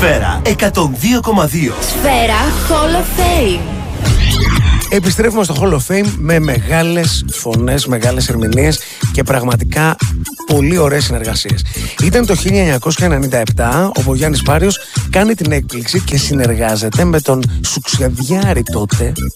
Σφαίρα 102,2. Σφαίρα Hall of Fame. Επιστρέφουμε στο Hall of Fame με μεγάλες φωνές, μεγάλες ερμηνείες και πραγματικά πολύ ωραίες συνεργασίες. Ήταν το 1997 όπου ο Γιάννης Πάριος κάνει την έκπληξη και συνεργάζεται με τον σουξεδιάρη τότε